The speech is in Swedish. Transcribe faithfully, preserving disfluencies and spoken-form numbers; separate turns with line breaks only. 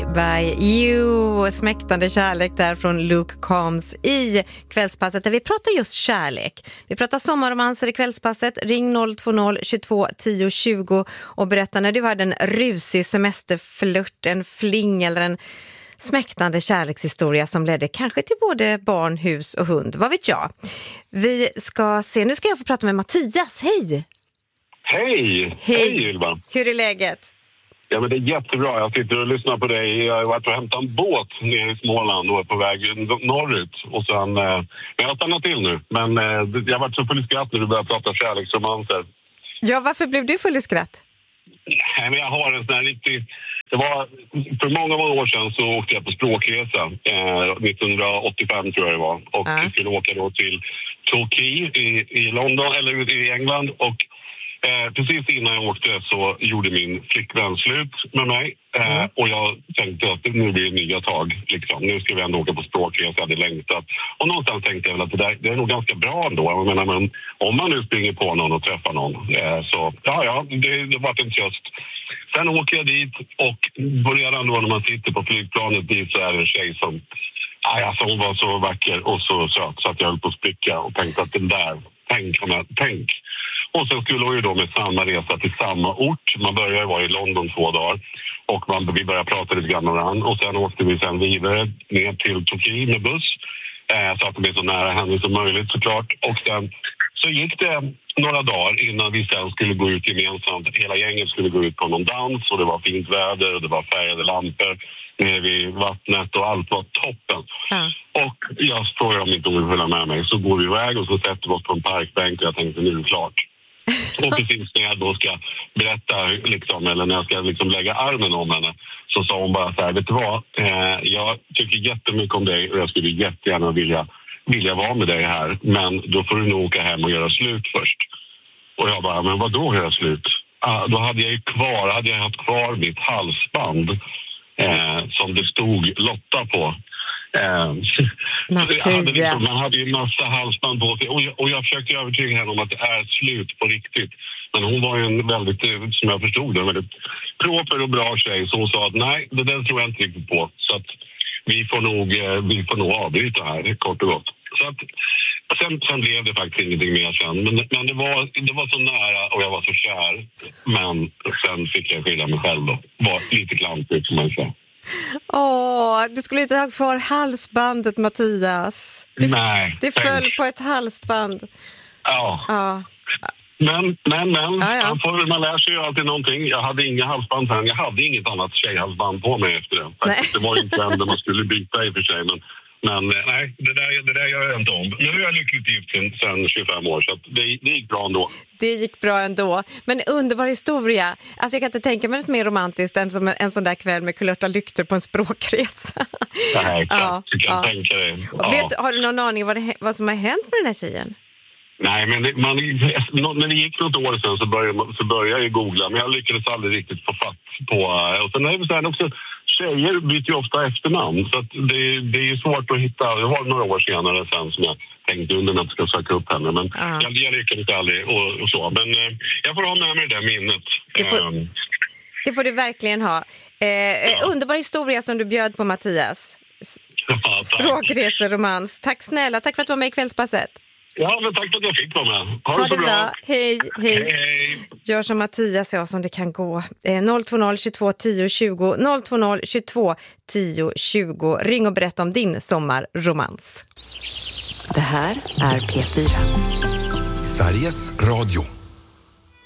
by You. Smäktande kärlek där från Luke Combs i Kvällspasset där vi pratar just kärlek. Vi pratar sommarromanser i Kvällspasset. Ring noll två noll tjugotvå tio tjugo och berätta när du hade en rusig semesterflört, en fling eller en smäktande kärlekshistoria som ledde kanske till både barn, hus och hund. Vad vet jag? Vi ska se, nu ska jag få prata med Mattias. Hej!
Hej!
Hej,
Hej Ylva!
Hur är läget?
Ja, men det är jättebra. Jag sitter och lyssnar på dig. Jag har varit och hämtat en båt nere i Småland och är på väg norrut. Och sen, eh, jag har stannat till nu. Men eh, jag har varit så full i skratt när du började prata kärleksromanser.
Ja, varför blev du full i skratt?
Nej, men jag har en sån här riktig... Det var, för många, många år sedan så åkte jag på språkresa. Eh, nittonhundraåttiofem tror jag det var. Och
äh.
jag skulle åka då till Torquay i, i London, eller i England. Och Eh, precis innan jag åkte så gjorde min flickvän slut med mig. Eh, mm. Och jag tänkte att nu blir det nya tag. Liksom. Nu ska vi ändå åka på språkresa, jag hade längtat. Och någonstans tänkte jag väl att det, där, det är nog ganska bra ändå. Jag menar, men om man nu springer på någon och träffar någon. Eh, så ja, ja, det, det var en tröst. Sen åker jag dit och börjar då när man sitter på flygplanet dit så är det en tjej som... Aj, alltså hon var så vacker och så söt så att jag höll på att spricka och tänkte att den där, tänk om jag, tänk. Och sen skulle hon ju då med samma resa till samma ort. Man började vara i London två dagar. Och man, vi började prata lite grann med varandra. Och sen åkte vi sen vidare ner till Torquay med buss. Eh, så att det blev så nära henne som möjligt såklart. Och sen så gick det några dagar innan vi sen skulle gå ut gemensamt. Hela gänget skulle gå ut på någon dans. Och det var fint väder och det var färgade lampor nere vid vattnet och allt var toppen.
Ja.
Och jag frågade om inte hon vill följa med mig. Så går vi iväg och så sätter vi oss på en parkbänk och jag tänkte nu är det klart. Och precis när jag då ska berätta liksom, eller när jag ska liksom lägga armen om henne så sa hon bara så här, vet du vad, eh, jag tycker jättemycket om dig och jag skulle jättegärna vilja, vilja vara med dig här, men då får du nog åka hem och göra slut först. Och jag bara, men vad då göra slut? Ah, då hade jag ju kvar, hade jag haft kvar mitt halsband eh, som det stod Lotta på. Eh,
Mattias.
hade liksom, man hade ju en massa halsband på sig och jag, och jag försökte övertyga henne om att det är slut på riktigt. Men hon var ju en väldigt, som jag förstod, en väldigt proper och bra tjej. Så hon sa att nej, det där tror jag inte riktigt på. Så att vi får nog, vi får nog avbryta här, kort och gott. Så att, sen, sen blev det faktiskt ingenting mer sen. Men, men det, var, det var så nära och jag var så kär. Men sen fick jag skilja mig själv då. Var lite klantigt som man säger.
Åh, du skulle inte ha kvar halsbandet, Mattias. Det,
Nej.
det föll på ett halsband.
Ja.
Ja.
Men, men, men.
Ja, ja.
Man, får, man lär sig ju alltid någonting. Jag hade inga halsband sen. Jag hade inget annat tjejhalsband på mig efter det. Faktiskt. Det var inte ändå man skulle byta i och för sig. Men, men nej, det där, det där gör jag inte om. Nu är jag lyckligt gift sedan tjugofem år så att det, det gick bra ändå.
Det gick bra ändå. Men underbar historia. Alltså jag kan inte tänka mig något mer romantiskt än som en, en sån där kväll med kulörta lyktor på en språkresa.
Nej, exakt.
Ja,
du kan
ja.
tänka dig. Ja.
Vet, har du någon aning vad, det, vad som har hänt med den här tjejen?
Nej, men det, man, när det gick något år sedan så började, så började jag googla. Men jag lyckades aldrig riktigt få fatt på... Och sen är det så här också... Tjejer byter ju ofta efternamn så att det, det är svårt att hitta. Det var några år senare sen som jag tänkte under att jag ska söka upp henne. Men uh-huh. jag, jag lyckades aldrig och, och så. Men eh, jag får ha med mig det där minnet.
Det får, um, det får du verkligen ha. Eh, ja. Underbar historia som du bjöd på, Mattias.
Ja,
Språkreseromans. Tack snälla, tack för att du var med i Kvällspasset.
Ja, men tack för att jag fick vara med. Ha,
ha
det så
bra.
bra.
Hej, hej.
Hej, hej.
Gör som Mattias, ja, som det kan gå. Eh, noll två noll tjugotvå tio tjugo, noll två noll tjugotvå tio tjugo. Ring och berätta om din sommarromans.
Det här är P fyra.
Sveriges Radio.